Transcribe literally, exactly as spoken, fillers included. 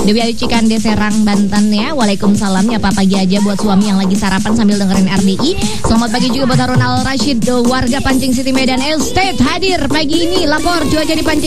Dewi Ayu Cikande Serang Banten ya. Waalaikumsalam ya, Pak, pagi aja buat suami yang lagi sarapan sambil dengerin R D I. Selamat pagi juga buat Harun Al Rashid, warga Pancing City Medan Estate hadir pagi ini lapor cuaca di Pancing